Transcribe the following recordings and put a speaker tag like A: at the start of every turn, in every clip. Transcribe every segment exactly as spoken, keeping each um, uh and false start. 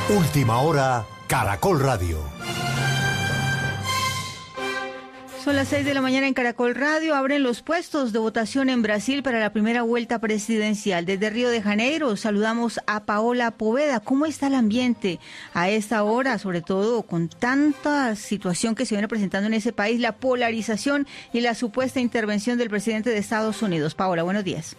A: Última hora, Caracol Radio.
B: Son las seis de la mañana en Caracol Radio. Abren los puestos de votación en Brasil para la primera vuelta presidencial. Desde Río de Janeiro saludamos a Paola Poveda. ¿Cómo está el ambiente a esta hora, sobre todo con tanta situación que se viene presentando en ese país, la polarización y la supuesta intervención del presidente de Estados Unidos? Paola, buenos días.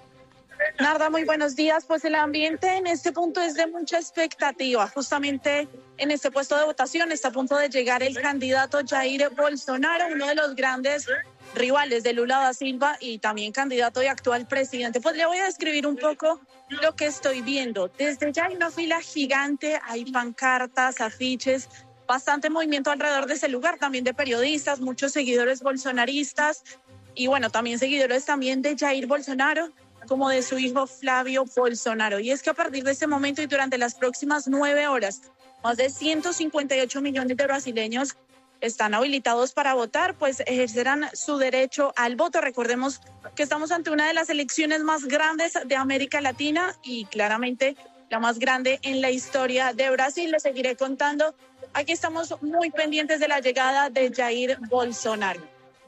C: Narda, muy buenos días. Pues el ambiente en este punto es de mucha expectativa. Justamente en este puesto de votación está a punto de llegar el candidato Jair Bolsonaro, uno de los grandes rivales de Lula da Silva y también candidato y actual presidente. Pues le voy a describir un poco lo que estoy viendo. Desde ya hay una fila gigante, hay pancartas, afiches, bastante movimiento alrededor de ese lugar, también de periodistas, muchos seguidores bolsonaristas y bueno, también seguidores también de Jair Bolsonaro, como de su hijo Flavio Bolsonaro. Y es que a partir de este momento y durante las próximas nueve horas, más de ciento cincuenta y ocho millones de brasileños están habilitados para votar, pues ejercerán su derecho al voto. Recordemos que estamos ante una de las elecciones más grandes de América Latina y claramente la más grande en la historia de Brasil. Les seguiré contando. Aquí estamos muy pendientes de la llegada de Jair Bolsonaro.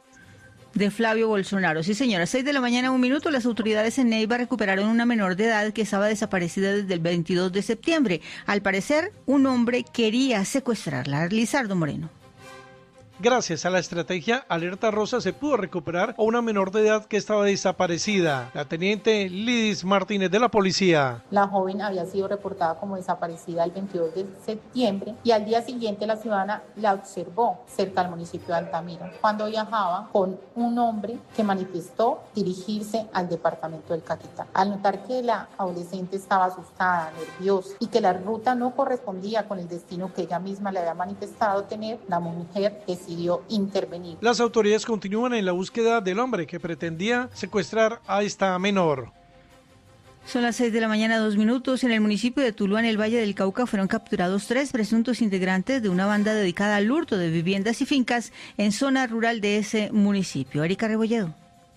B: De Flavio Bolsonaro. Sí, señora. Seis de la mañana, un minuto. Las autoridades en Neiva recuperaron una menor de edad que estaba desaparecida desde el veintidós de septiembre. Al parecer, un hombre quería secuestrarla. Lizardo Moreno.
D: Gracias a la estrategia Alerta Rosa se pudo recuperar a una menor de edad que estaba desaparecida. La teniente Lidis Martínez de la policía.
E: La joven había sido reportada como desaparecida el veintidós de septiembre y al día siguiente la ciudadana la observó cerca al municipio de Altamira cuando viajaba con un hombre que manifestó dirigirse al departamento del Caquetá. Al notar que la adolescente estaba asustada, nerviosa y que la ruta no correspondía con el destino que ella misma le había manifestado tener, la mujer decidió intervenir.
D: Las autoridades continúan en la búsqueda del hombre que pretendía secuestrar a esta menor.
B: Son las seis de la mañana, dos minutos. En el municipio de Tuluá, en el Valle del Cauca, fueron capturados tres presuntos integrantes de una banda dedicada al hurto de viviendas y fincas en zona rural de ese municipio. Erika Rebolledo.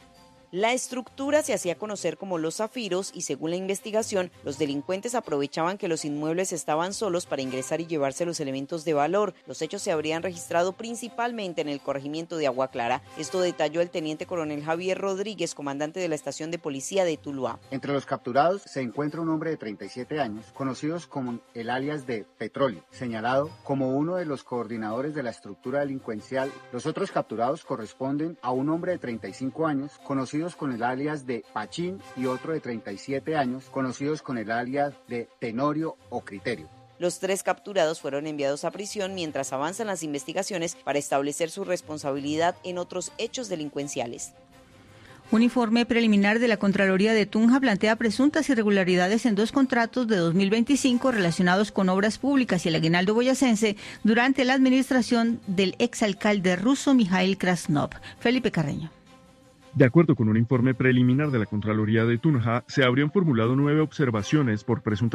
F: La estructura se hacía conocer como Los Zafiros y según la investigación, los delincuentes aprovechaban que los inmuebles estaban solos para ingresar y llevarse los elementos de valor. Los hechos se habrían registrado principalmente en el corregimiento de Agua Clara. Esto detalló el teniente coronel Javier Rodríguez, comandante de la estación de policía de Tuluá.
G: Entre los capturados se encuentra un hombre de treinta y siete años, conocido como el alias de Petróleo, señalado como uno de los coordinadores de la estructura delincuencial. Los otros capturados corresponden a un hombre de treinta y cinco años, conocido con el alias de Pachín y otro de treinta y siete años, conocidos con el alias de Tenorio o Criterio.
F: Los tres capturados fueron enviados a prisión mientras avanzan las investigaciones para establecer su responsabilidad en otros hechos delincuenciales.
B: Un informe preliminar de la Contraloría de Tunja plantea presuntas irregularidades en dos contratos de dos mil veinticinco relacionados con obras públicas y el aguinaldo boyacense durante la administración del exalcalde ruso Mikhail Krasnov. Felipe Carreño.
H: De acuerdo con un informe preliminar de la Contraloría de Tunja, se habrían formulado nueve observaciones por presunta